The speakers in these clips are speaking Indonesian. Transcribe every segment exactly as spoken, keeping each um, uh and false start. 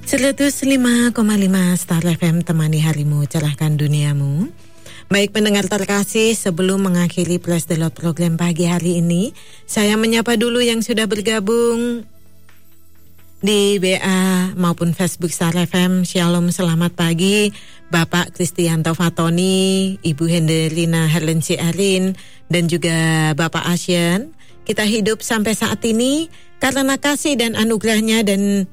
seratus lima koma lima Star F M, temani harimu, cerahkan duniamu. Baik pendengar terkasih, sebelum mengakhiri Praise the Lord program pagi hari ini, saya menyapa dulu yang sudah bergabung di W A maupun Facebook Star F M. Shalom, selamat pagi Bapak Kristianto Fatoni, Ibu Hendelina Herlenci Arin, dan juga Bapak Asyen. Kita hidup sampai saat ini karena kasih dan anugerahnya, dan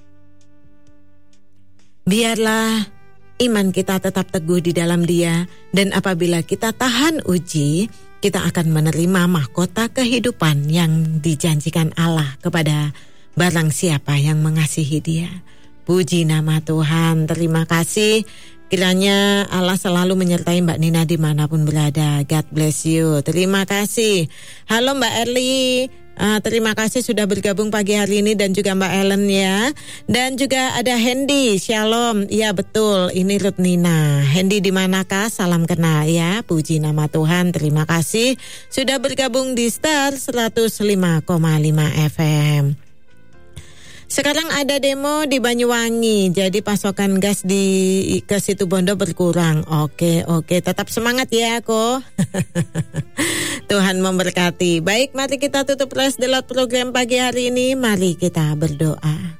biarlah iman kita tetap teguh di dalam Dia, dan apabila kita tahan uji, kita akan menerima mahkota kehidupan yang dijanjikan Allah kepada barang siapa yang mengasihi Dia. Puji nama Tuhan, terima kasih. Kiranya Allah selalu menyertai Mbak Nina dimanapun berada. God bless you. Terima kasih. Halo Mbak Erli. Uh, terima kasih sudah bergabung pagi hari ini, dan juga Mbak Ellen ya. Dan juga ada Hendy, shalom. Iya betul, ini Ruth Nina. Hendy di manakah? Salam kenal ya. Puji nama Tuhan, terima kasih sudah bergabung di Star seratus lima koma lima F M. Sekarang ada demo di Banyuwangi, jadi pasokan gas di ke Situbondo berkurang. Oke, oke, tetap semangat ya kok. Tuhan memberkati. Baik, mari kita tutup Praise the Lord program pagi hari ini. Mari kita berdoa.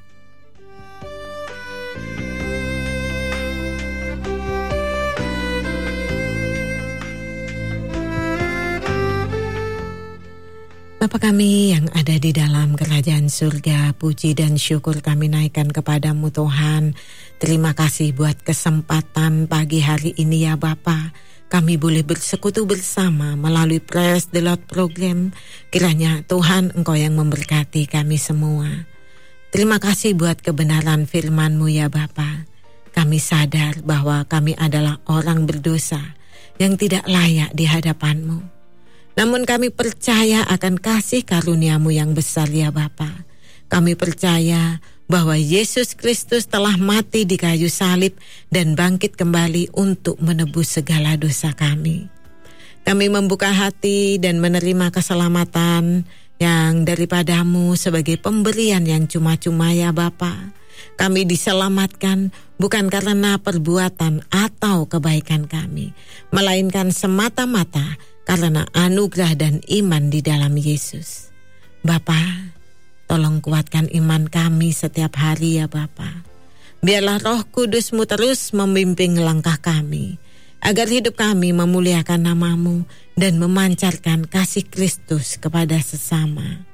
Bapa kami yang ada di dalam kerajaan surga, puji dan syukur kami naikkan kepadamu Tuhan. Terima kasih buat kesempatan pagi hari ini ya Bapa. Kami boleh bersekutu bersama melalui Praise the Lord program. Kiranya Tuhan Engkau yang memberkati kami semua. Terima kasih buat kebenaran firman-Mu ya Bapa. Kami sadar bahwa kami adalah orang berdosa yang tidak layak di hadapan-Mu. Namun kami percaya akan kasih karunia-Mu yang besar ya Bapa. Kami percaya bahwa Yesus Kristus telah mati di kayu salib dan bangkit kembali untuk menebus segala dosa kami. Kami membuka hati dan menerima keselamatan yang daripada-Mu sebagai pemberian yang cuma-cuma ya Bapa. Kami diselamatkan bukan karena perbuatan atau kebaikan kami, melainkan semata-mata karena anugerah dan iman di dalam Yesus. Bapa, tolong kuatkan iman kami setiap hari ya Bapa. Biarlah Roh Kudus-Mu terus membimbing langkah kami, agar hidup kami memuliakan nama-Mu dan memancarkan kasih Kristus kepada sesama.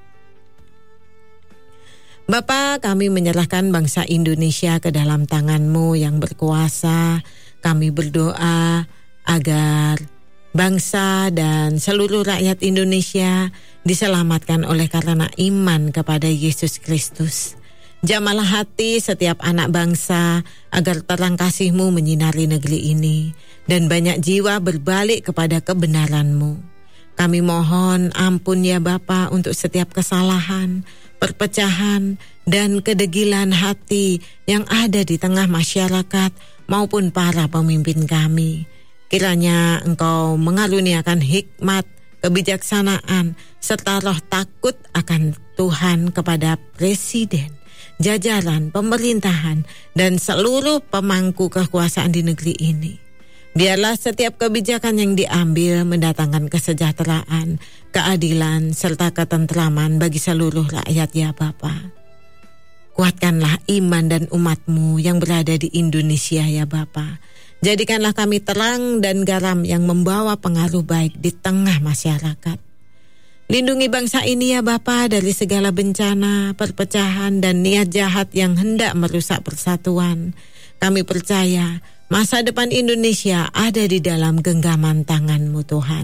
Bapa, kami menyerahkan bangsa Indonesia ke dalam tangan-Mu yang berkuasa. Kami berdoa agar bangsa dan seluruh rakyat Indonesia diselamatkan oleh karena iman kepada Yesus Kristus. Jamahlah hati setiap anak bangsa agar terang kasih-Mu menyinari negeri ini dan banyak jiwa berbalik kepada kebenaran-Mu. Kami mohon ampun ya Bapa untuk setiap kesalahan, perpecahan, dan kedegilan hati yang ada di tengah masyarakat maupun para pemimpin kami. Kiranya Engkau mengaruniakan hikmat, kebijaksanaan, serta roh takut akan Tuhan kepada Presiden, jajaran pemerintahan, dan seluruh pemangku kekuasaan di negeri ini. Biarlah setiap kebijakan yang diambil mendatangkan kesejahteraan, keadilan, serta ketentraman bagi seluruh rakyat ya Bapa. Kuatkanlah iman dan umat-Mu yang berada di Indonesia ya Bapa. Jadikanlah kami terang dan garam yang membawa pengaruh baik di tengah masyarakat. Lindungi bangsa ini ya Bapa dari segala bencana, perpecahan, dan niat jahat yang hendak merusak persatuan. Kami percaya masa depan Indonesia ada di dalam genggaman tangan-Mu Tuhan.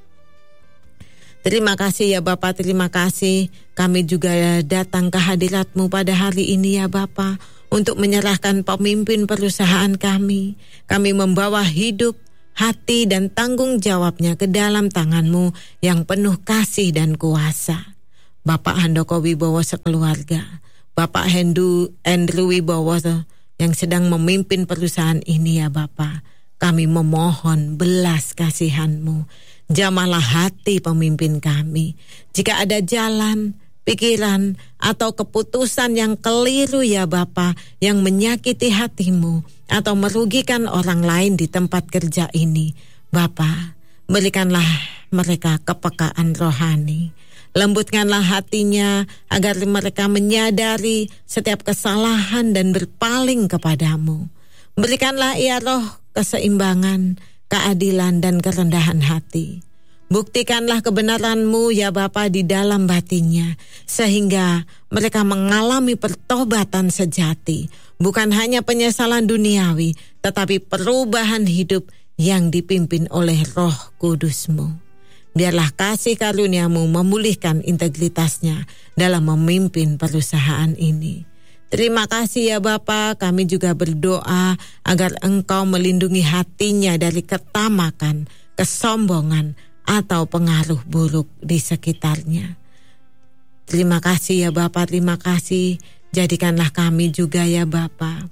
Terima kasih ya Bapa, terima kasih. Kami juga datang ke hadirat-Mu pada hari ini ya Bapa, untuk menyerahkan pemimpin perusahaan kami. Kami membawa hidup, hati, dan tanggung jawabnya ke dalam tangan-Mu yang penuh kasih dan kuasa. Bapak Handoko Wibowo sekeluarga, Bapak Hendu Andrew Wibowo yang sedang memimpin perusahaan ini ya Bapa. Kami memohon belas kasihan-Mu. Jamahlah hati pemimpin kami. Jika ada jalan, pikiran, atau keputusan yang keliru ya Bapa, yang menyakiti hatimu atau merugikan orang lain di tempat kerja ini. Bapa, berikanlah mereka kepekaan rohani. Lembutkanlah hatinya agar mereka menyadari setiap kesalahan dan berpaling kepadamu. Berikanlah ia roh keseimbangan, keadilan, dan kerendahan hati. Buktikanlah kebenaran-Mu ya Bapa di dalam batinnya, sehingga mereka mengalami pertobatan sejati, bukan hanya penyesalan duniawi, tetapi perubahan hidup yang dipimpin oleh Roh Kudus-Mu. Biarlah kasih karunia-Mu memulihkan integritasnya dalam memimpin perusahaan ini. Terima kasih ya Bapa, kami juga berdoa agar Engkau melindungi hatinya dari ketamakan, kesombongan, atau pengaruh buruk di sekitarnya. Terima kasih ya Bapa, terima kasih. Jadikanlah kami juga ya Bapa,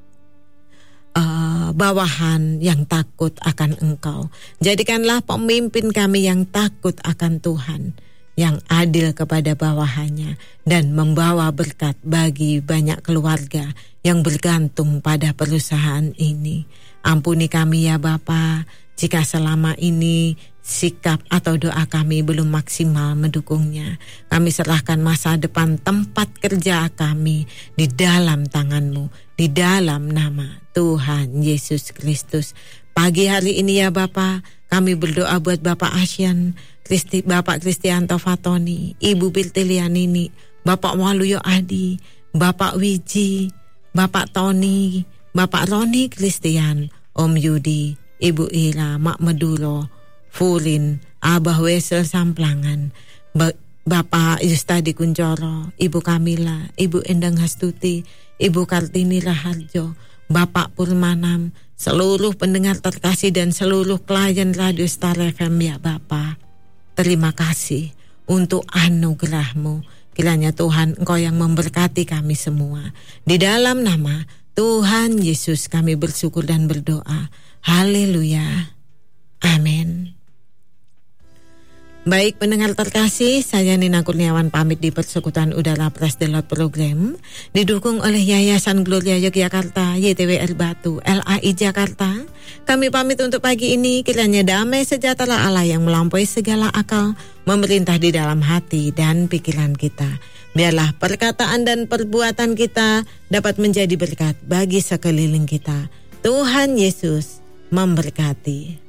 uh, bawahan yang takut akan Engkau. Jadikanlah pemimpin kami yang takut akan Tuhan, yang adil kepada bawahannya, dan membawa berkat bagi banyak keluarga yang bergantung pada perusahaan ini. Ampuni kami ya Bapa, jika selama ini sikap atau doa kami belum maksimal mendukungnya. Kami serahkan masa depan tempat kerja kami di dalam tangan-Mu, di dalam nama Tuhan Yesus Kristus. Pagi hari ini ya Bapa, kami berdoa buat Bapak Asyan, Kristi, Bapak Kristianto Fatoni, Ibu Biltilianini, Bapak Waluyo Adi, Bapak Wiji, Bapak Tony, Bapak Roni Kristian, Om Yudi, Ibu Ira, Mak Meduro, Furin, Abah Wesel Samplangan, Bapak Yustadi Kuncoro, Ibu Kamila, Ibu Endang Hastuti, Ibu Kartini Raharjo, Bapak Purmanam, seluruh pendengar terkasih dan seluruh klien Radio Star F M ya Bapa. Terima kasih untuk anugerah-Mu. Kiranya Tuhan Engkau yang memberkati kami semua. Di dalam nama Tuhan Yesus kami bersyukur dan berdoa. Haleluya. Amin. Baik pendengar terkasih, saya Nina Kurniawan pamit di Persekutuan Udara Praise the Lord program, didukung oleh Yayasan Gloria Yogyakarta, Y T W R Batu, L A I Jakarta. Kami pamit untuk pagi ini, kiranya damai sejahtera Allah yang melampaui segala akal memerintah di dalam hati dan pikiran kita. Biarlah perkataan dan perbuatan kita dapat menjadi berkat bagi sekeliling kita. Tuhan Yesus memberkati.